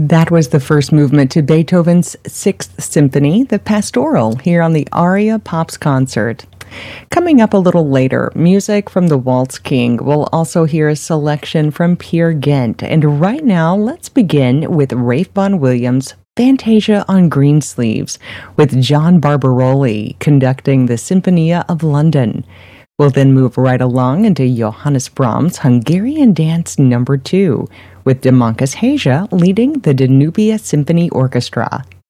That was the first movement to Beethoven's Sixth Symphony, the Pastoral, here on the Aria Pops concert. Coming up a little later, music from the Waltz King. We'll also hear a selection from Peer Gynt. And right now, let's begin with Ralph Vaughan Williams' Fantasia on Greensleeves, with John Barbaroli conducting the Sinfonia of London. We'll then move right along into Johannes Brahms' Hungarian Dance No. 2, with Demonkus Haja leading the Danubia Symphony Orchestra.